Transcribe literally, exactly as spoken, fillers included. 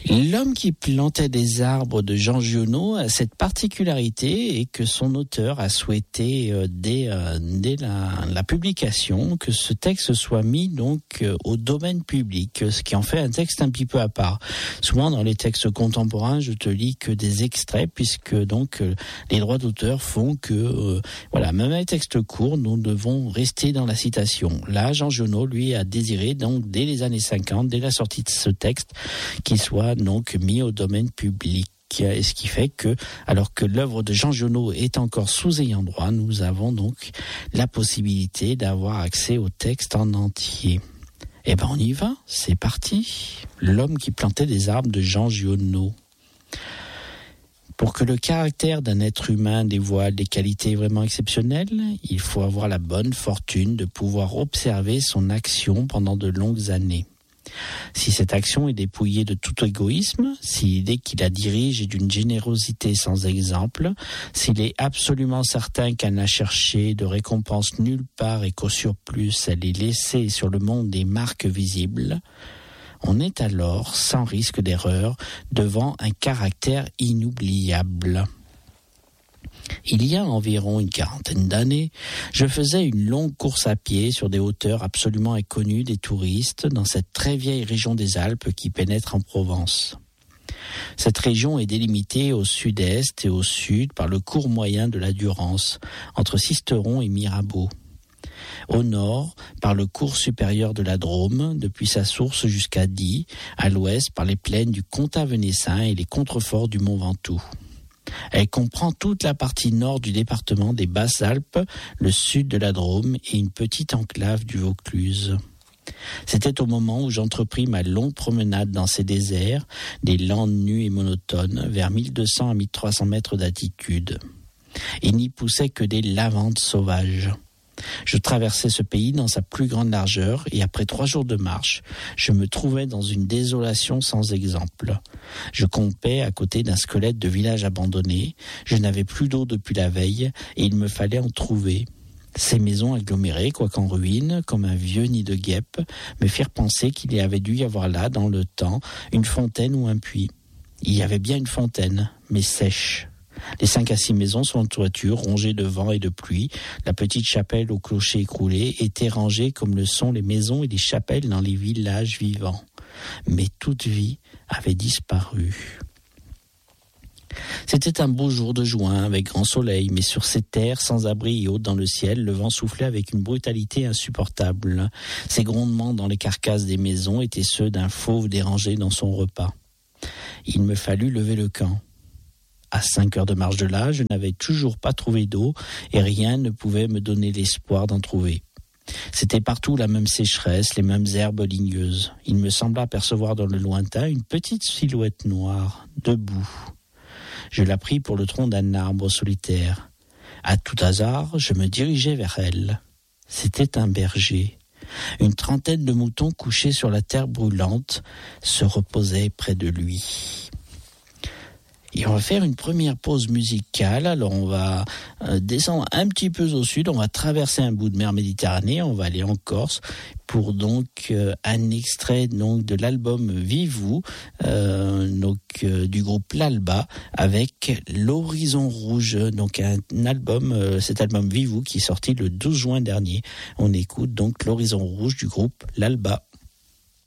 L'homme qui plantait des arbres de Jean Giono a cette particularité et que son auteur a souhaité euh, dès, euh, dès la, la publication que ce texte soit mis donc euh, au domaine public, ce qui en fait un texte un petit peu à part. Souvent dans les textes contemporains, je te lis que des extraits puisque donc euh, les droits d'auteur font que euh, voilà, même un texte court, nous devons rester dans la citation. Là, Jean Giono lui a désiré donc dès les années cinquante, dès la sortie de ce texte, qu'il soit donc mis au domaine public. Et ce qui fait que, alors que l'œuvre de Jean Giono est encore sous ayant droit, nous avons donc la possibilité d'avoir accès au texte en entier. Eh ben on y va, c'est parti. L'homme qui plantait des arbres de Jean Giono. Pour que le caractère d'un être humain dévoile des qualités vraiment exceptionnelles, il faut avoir la bonne fortune de pouvoir observer son action pendant de longues années. Si cette action est dépouillée de tout égoïsme, si l'idée qui la dirige est d'une générosité sans exemple, s'il est absolument certain qu'elle n'a cherché de récompense nulle part et qu'au surplus elle est laissée sur le monde des marques visibles, on est alors, sans risque d'erreur, devant un caractère inoubliable. Il y a environ une quarantaine d'années, je faisais une longue course à pied sur des hauteurs absolument inconnues des touristes dans cette très vieille région des Alpes qui pénètre en Provence. Cette région est délimitée au sud-est et au sud par le cours moyen de la Durance, entre Sisteron et Mirabeau. Au nord, par le cours supérieur de la Drôme, depuis sa source jusqu'à Die, à l'ouest par les plaines du Comtat-Venessin et les contreforts du Mont Ventoux. Elle comprend toute la partie nord du département des Basses-Alpes, le sud de la Drôme et une petite enclave du Vaucluse. C'était au moment où j'entrepris ma longue promenade dans ces déserts, des landes nues et monotones, vers mille deux cents à mille trois cents mètres d'altitude. Il n'y poussait que des lavandes sauvages. Je traversais ce pays dans sa plus grande largeur et après trois jours de marche, je me trouvais dans une désolation sans exemple. Je campais à côté d'un squelette de village abandonné, je n'avais plus d'eau depuis la veille et il me fallait en trouver. Ces maisons agglomérées, quoiqu'en ruine, comme un vieux nid de guêpe, me firent penser qu'il y avait dû y avoir là, dans le temps, une fontaine ou un puits. Il y avait bien une fontaine, mais sèche. Les cinq à six maisons sont en toiture, rongées de vent et de pluie. La petite chapelle au clocher écroulé était rangée comme le sont les maisons et les chapelles dans les villages vivants. Mais toute vie avait disparu. C'était un beau jour de juin, avec grand soleil, mais sur ces terres sans abri et hautes dans le ciel, le vent soufflait avec une brutalité insupportable. Ces grondements dans les carcasses des maisons étaient ceux d'un fauve dérangé dans son repas. Il me fallut lever le camp. À cinq heures de marche de là, je n'avais toujours pas trouvé d'eau et rien ne pouvait me donner l'espoir d'en trouver. C'était partout la même sécheresse, les mêmes herbes ligneuses. Il me sembla apercevoir dans le lointain une petite silhouette noire, debout. Je la pris pour le tronc d'un arbre solitaire. À tout hasard, je me dirigeai vers elle. C'était un berger. Une trentaine de moutons couchés sur la terre brûlante se reposaient près de lui. Et on va faire une première pause musicale. Alors on va euh, descendre un petit peu au sud, on va traverser un bout de mer Méditerranée, on va aller en Corse pour donc euh, un extrait donc de l'album Vivez-vous, euh, donc euh, du groupe L'Alba avec L'Horizon Rouge, donc un album, euh, cet album Vivez-vous qui est sorti le douze juin dernier. On écoute donc L'Horizon Rouge du groupe L'Alba.